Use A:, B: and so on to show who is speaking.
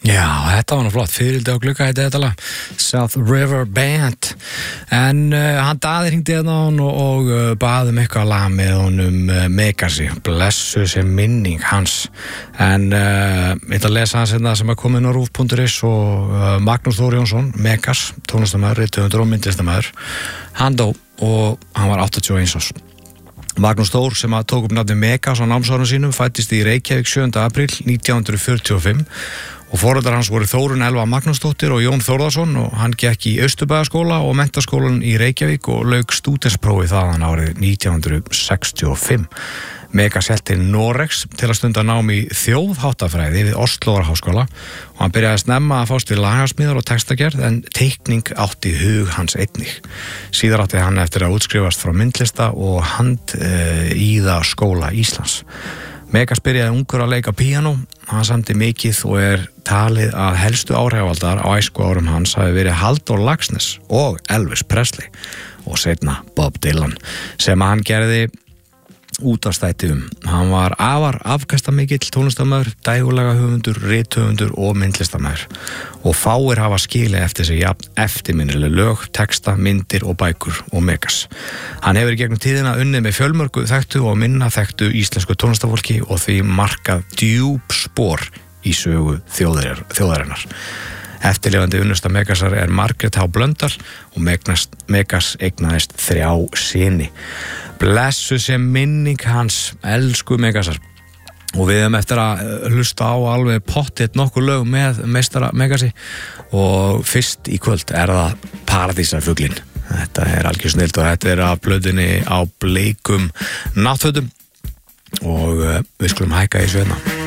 A: Já, þetta var nú flott, fyririldi á glugga þetta lag, South River Band, en hann Daði hringdi hérna á hann og baði eitthvað lag með honum Megasi, blessu sem minning hans, en ég ætla að lesa hans hérna sem kom inn á rúf.is og Magnús Þór Jónsson, Megas, tónlistarmaður, rithöfundur og myndlistarmaður, hann dó og hann var 81 árs. Magnús Þór sem tók upp nafnið Megas á námsárum sínum fæddist í Reykjavík 7. apríl 1945 og foreldrar hans voru Þórunn Elva Magnúsdóttir og Jón Þórðarsson og hann gekk í Austurbæjarskóla og menntaskólann í Reykjavík og lauk stúdentsprófi þaðan árið 1965. Megas hélt til Noregs til að stunda nám í þjóðháttafræði við Osloarháskóla og hann byrjaði snemma að fást við lagarsmíðar og textagerð en teikning átti hug hans einnig. Síðar átti hann eftir að útskrifast frá myndlista og handíða skóla Íslands. Megas byrjaði ungur að leika píanó, hann samdi mikið og talið að helstu áhrifavaldar á æskuárum hans hafi verið Halldór Laxness og Elvis Presley og seinna Bob Dylan sem hann gerði útvarpsþætti Hann var afar afkastamikill tónlistarmaður, dægulega höfundur, rithöfundur og myndlistarmaður og fáir hafa skilið eftir sig eftirminnileg lög, texta, myndir og bækur og Megas. Hann hefur í gegnum tíðina unnið með fjölmörgu þekktu og minna þekktu íslensku tónlistarfólki og því markað djúp spor í sögu þjóðarinnar. Eftirlifandi unnusta Megasar Margrét H. Blöndal og Megas eignaðist 3 syni. Blessu sem minning hans, elsku Megasar. Og við höfum eftir að hlusta á alveg pottitt nokkur lög með meistara Megasi og fyrst í kvöld það Paradísarfuglinn. Þetta algjör snilt og þetta af plötunni Á bleikum náttfötum og við skulum hækka í sveina.